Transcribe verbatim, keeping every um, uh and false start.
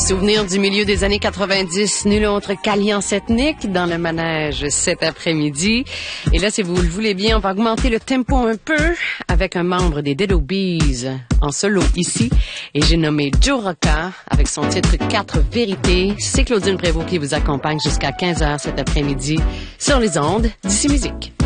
Souvenir du milieu des années quatre-vingt-dix, nul autre qu'Alliance Ethnique dans le manège cet après-midi. Et là, si vous le voulez bien, on va augmenter le tempo un peu avec un membre des Dead Obies en solo ici. Et j'ai nommé Joe Rocca avec son titre Quatre vérités. C'est Claudine Prévost qui vous accompagne jusqu'à quinze heures cet après-midi sur les ondes d'Ici Musique.